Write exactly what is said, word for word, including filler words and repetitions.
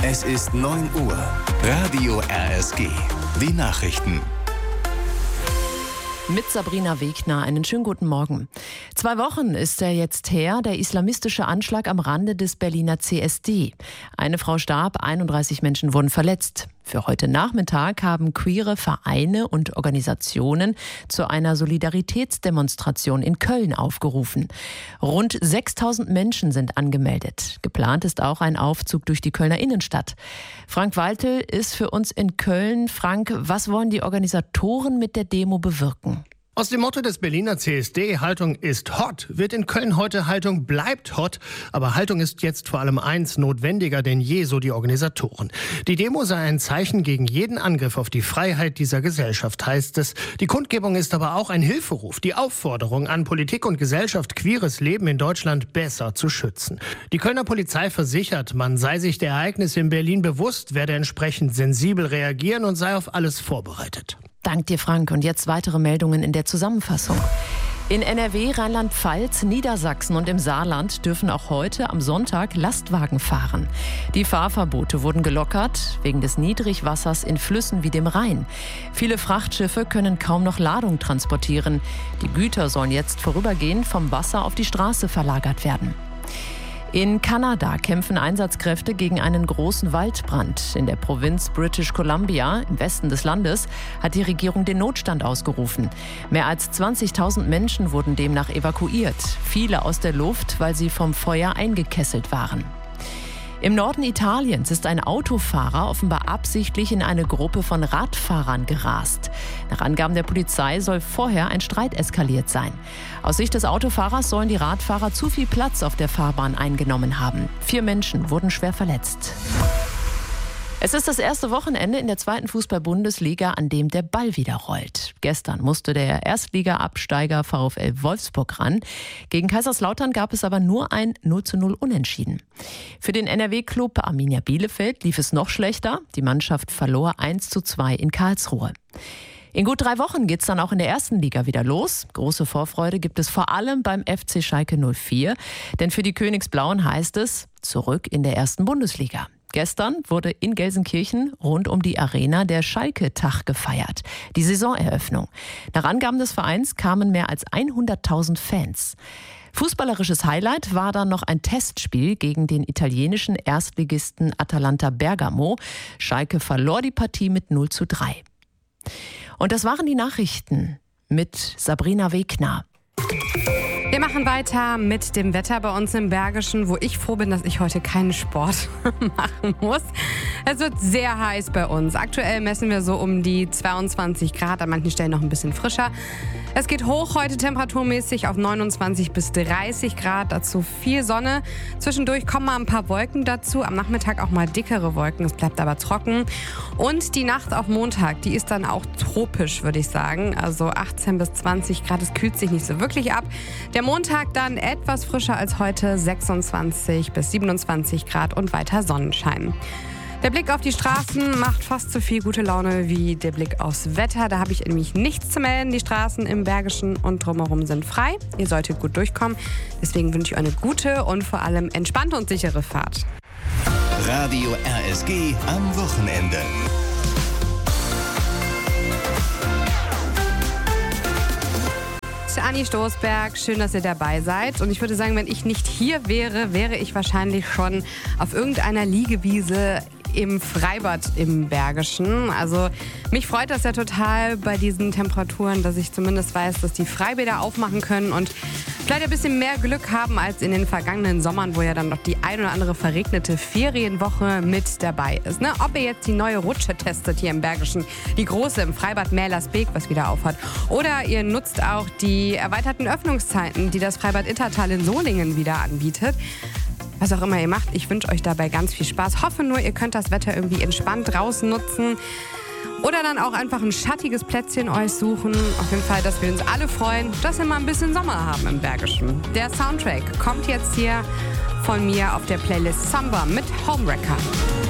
Es ist neun Uhr. Radio R S G. Die Nachrichten. Mit Sabrina Wegner, einen schönen guten Morgen. Zwei Wochen ist er jetzt her, der islamistische Anschlag am Rande des Berliner C S D. Eine Frau starb, einunddreißig Menschen wurden verletzt. Für heute Nachmittag haben queere Vereine und Organisationen zu einer Solidaritätsdemonstration in Köln aufgerufen. Rund sechstausend Menschen sind angemeldet. Geplant ist auch ein Aufzug durch die Kölner Innenstadt. Frank Waltel ist für uns in Köln. Frank, was wollen die Organisatoren mit der Demo bewirken? Aus dem Motto des Berliner C S D, Haltung ist hot, wird in Köln heute Haltung bleibt hot. Aber Haltung ist jetzt vor allem eins notwendiger denn je, so die Organisatoren. Die Demo sei ein Zeichen gegen jeden Angriff auf die Freiheit dieser Gesellschaft, heißt es. Die Kundgebung ist aber auch ein Hilferuf, die Aufforderung an Politik und Gesellschaft, queeres Leben in Deutschland besser zu schützen. Die Kölner Polizei versichert, man sei sich der Ereignisse in Berlin bewusst, werde entsprechend sensibel reagieren und sei auf alles vorbereitet. Dank dir, Frank. Und jetzt weitere Meldungen in der Zusammenfassung. In N R W, Rheinland-Pfalz, Niedersachsen und im Saarland dürfen auch heute am Sonntag Lastwagen fahren. Die Fahrverbote wurden gelockert wegen des Niedrigwassers in Flüssen wie dem Rhein. Viele Frachtschiffe können kaum noch Ladung transportieren. Die Güter sollen jetzt vorübergehend vom Wasser auf die Straße verlagert werden. In Kanada kämpfen Einsatzkräfte gegen einen großen Waldbrand. In der Provinz British Columbia, im Westen des Landes, hat die Regierung den Notstand ausgerufen. Mehr als zwanzigtausend Menschen wurden demnach evakuiert. Viele aus der Luft, weil sie vom Feuer eingekesselt waren. Im Norden Italiens ist ein Autofahrer offenbar absichtlich in eine Gruppe von Radfahrern gerast. Nach Angaben der Polizei soll vorher ein Streit eskaliert sein. Aus Sicht des Autofahrers sollen die Radfahrer zu viel Platz auf der Fahrbahn eingenommen haben. Vier Menschen wurden schwer verletzt. Es ist das erste Wochenende in der zweiten Fußball-Bundesliga, an dem der Ball wieder rollt. Gestern musste der Erstliga-Absteiger VfL Wolfsburg ran. Gegen Kaiserslautern gab es aber nur ein null zu null Unentschieden. Für den N R W-Klub Arminia Bielefeld lief es noch schlechter. Die Mannschaft verlor eins zu zwei in Karlsruhe. In gut drei Wochen geht's dann auch in der ersten Liga wieder los. Große Vorfreude gibt es vor allem beim F C Schalke null vier. Denn für die Königsblauen heißt es, zurück in der ersten Bundesliga. Gestern wurde in Gelsenkirchen rund um die Arena der Schalke-Tag gefeiert, die Saisoneröffnung. Nach Angaben des Vereins kamen mehr als hunderttausend Fans. Fußballerisches Highlight war dann noch ein Testspiel gegen den italienischen Erstligisten Atalanta Bergamo. Schalke verlor die Partie mit null zu drei. Und das waren die Nachrichten mit Sabrina Wegner. Wir machen weiter mit dem Wetter bei uns im Bergischen, wo ich froh bin, dass ich heute keinen Sport machen muss. Es wird sehr heiß bei uns. Aktuell messen wir so um die zweiundzwanzig Grad, an manchen Stellen noch ein bisschen frischer. Es geht hoch heute temperaturmäßig auf neunundzwanzig bis dreißig Grad, dazu viel Sonne. Zwischendurch kommen mal ein paar Wolken dazu, am Nachmittag auch mal dickere Wolken, es bleibt aber trocken. Und die Nacht auf Montag, die ist dann auch tropisch, würde ich sagen. Also achtzehn bis zwanzig Grad, es kühlt sich nicht so wirklich ab. Der Montag dann etwas frischer als heute, sechsundzwanzig bis siebenundzwanzig Grad und weiter Sonnenschein. Der Blick auf die Straßen macht fast so viel gute Laune wie der Blick aufs Wetter. Da habe ich nämlich nichts zu melden. Die Straßen im Bergischen und drumherum sind frei. Ihr solltet gut durchkommen. Deswegen wünsche ich euch eine gute und vor allem entspannte und sichere Fahrt. Radio R S G am Wochenende. Anni Stoßberg, schön, dass ihr dabei seid. Und ich würde sagen, wenn ich nicht hier wäre, wäre ich wahrscheinlich schon auf irgendeiner Liegewiese im Freibad im Bergischen. Also mich freut das ja total bei diesen Temperaturen, dass ich zumindest weiß, dass die Freibäder aufmachen können und vielleicht ein bisschen mehr Glück haben als in den vergangenen Sommern, wo ja dann noch die ein oder andere verregnete Ferienwoche mit dabei ist. Ne? Ob ihr jetzt die neue Rutsche testet hier im Bergischen, die große im Freibad Mählersbeek, was wieder aufhat, oder ihr nutzt auch die erweiterten Öffnungszeiten, die das Freibad Ittertal in Solingen wieder anbietet. Was auch immer ihr macht, ich wünsche euch dabei ganz viel Spaß. Hoffe nur, ihr könnt das Wetter irgendwie entspannt draußen nutzen. Oder dann auch einfach ein schattiges Plätzchen euch suchen. Auf jeden Fall, dass wir uns alle freuen, dass wir mal ein bisschen Sommer haben im Bergischen. Der Soundtrack kommt jetzt hier von mir auf der Playlist Samba mit Homewrecker.